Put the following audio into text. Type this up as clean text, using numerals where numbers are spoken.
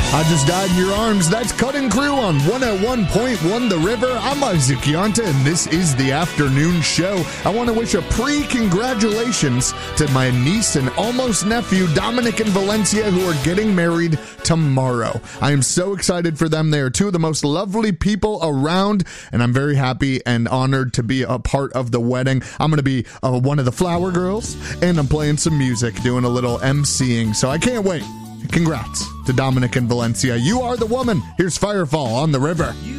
I Just Died in Your Arms. That's Cutting Crew on 101.1 The River. I'm Isaac Yonta, and this is the afternoon show. I want to wish a pre-congratulations to my niece and almost nephew, Dominic and Valencia, who are getting married tomorrow. I am so excited for them. They are two of the most lovely people around, and I'm very happy and honored to be a part of the wedding. I'm going to be one of the flower girls, and I'm playing some music, doing a little emceeing, so I can't wait. Congrats to Dominic and Valencia. You are the woman. Here's Firefall on The River.